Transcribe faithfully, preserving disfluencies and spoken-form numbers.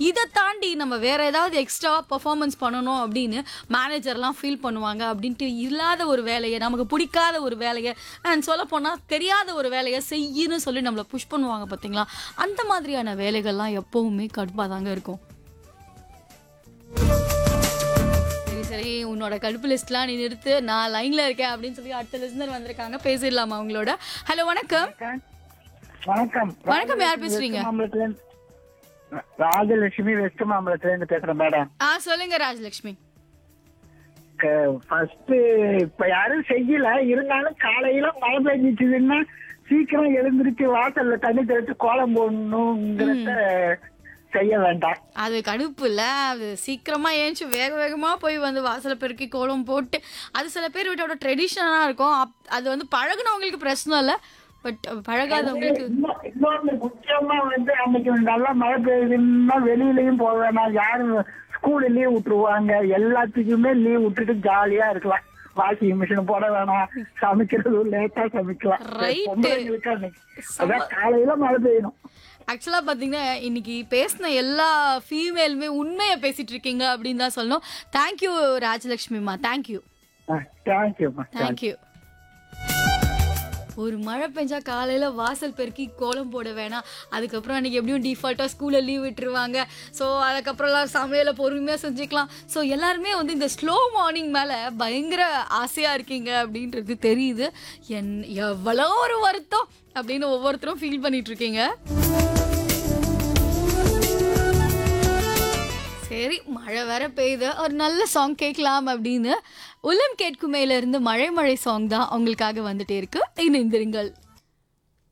இதை தாண்டி நம்ம வேற ஏதாவது எக்ஸ்ட்ரா பெர்ஃபார்மன்ஸ் பண்ணணும் அப்படின்னு மேனேஜர்லாம் ஃபீல் பண்ணுவாங்க அப்படின்ட்டு இல்லாத ஒரு வேலையை, நமக்கு பிடிக்காத ஒரு வேலையை, அண்ட் சொல்ல போனால் தெரியாத ஒரு வேலையை செய்யுன்னு சொல்லி நம்மளை புஷ் பண்ணுவாங்க பார்த்தீங்களா? அந்த மாதிரியான வேலைகள்லாம் எப்பவுமே கடுப்பாக தாங்க இருக்கும். சரி சரி உன்னோட கடுப்பு லிஸ்ட்லாம் நீ நிறுத்து, நான் லைன்ல இருக்கேன் அப்படின்னு சொல்லி அடுத்த லிஸ்னர் வந்திருக்காங்க. பேசிடலாமா அவங்களோட? ஹலோ வணக்கம். வணக்கம். வணக்கம், யார் பேசுறீங்க? ராஜலட்சுமி வெஸ்ட் மாம்பலத்துல இருந்து பேசுறேன் மேடம். ஆ சொல்லுங்க ராஜலட்சுமி. ஃபர்ஸ்ட் இப்ப யாரும் செய்யல, இருந்தாலும் காலையில மழை பெஞ்சிச்சுதுன்னா சீக்கிரம் எழுந்திருச்சு வாசல்ல தண்ணி தெளிச்சு கோலம் போடணுங்கிறத செய்ய வேண்டாம். அது கடுப்பு இல்ல, அது சீக்கிரமா ஏஞ்சி வேக வேகமா போய் வந்து வாசலை பெருக்கி கோலம் போட்டு, அது சில பேர் வீட்டோட ட்ரெடிஷனா இருக்கும். அது வந்து பழகுனவங்களுக்கு பிரச்சனை இல்லை, பட் பழகாதவங்களுக்கு. இன்னொன்னு முக்கியமா வந்து அன்னைக்கு நல்லா மழை பெய்யுதுன்னா வெளியிலயும் போக வேணாம், யாரும் ஸ்கூல்ல லீவ் விட்டுருவாங்க, எல்லாத்துக்குமே லீவ் விட்டுட்டு ஜாலியா இருக்கலாம். வாஷிங் மிஷின் போட வேணாம், சமைக்கிறது லேட்டா சமைக்கலாம். அதான் காலையில மழை பெய்யணும். ஆக்சுவலா பாத்தீங்கன்னா இன்னைக்கு பேசின எல்லா ஃபீமேலுமே உண்மையை பேசிட்டு இருக்கீங்க அப்படின்னு தான் சொல்லணும். தேங்க்யூ ராஜலட்சுமிமா, தேங்க்யூ தேங்க்யூமா தேங்க்யூ. ஒரு மழை பெஞ்சா காலையில் வாசல் பெருக்கி கோலம் போட வேணாம், அதுக்கப்புறம் அன்றைக்கி எப்படியும் டிஃபால்ட்டாக ஸ்கூலில் லீவ் விட்டுருவாங்க. ஸோ அதுக்கப்புறம்லாம் சமையலை பொறுமையாக செஞ்சுக்கலாம். ஸோ எல்லாருமே வந்து இந்த ஸ்லோ மார்னிங் மேலே பயங்கர ஆசையாக இருக்கீங்க அப்படின்றது தெரியுது. என் எவ்வளோ ஒரு வருத்தம் அப்படின்னு ஒவ்வொருத்தரும் ஃபீல் பண்ணிகிட்ருக்கீங்க. சரி, மழை வேற பெய்யுது, ஒரு நல்ல சாங் கேட்கலாம் அப்படின்னு உலம் கேட்கும் மேல இருந்து மழை மழை சாங் தான் உங்களுக்காக வந்துட்டே இருக்கு. இணைந்திருங்கள்.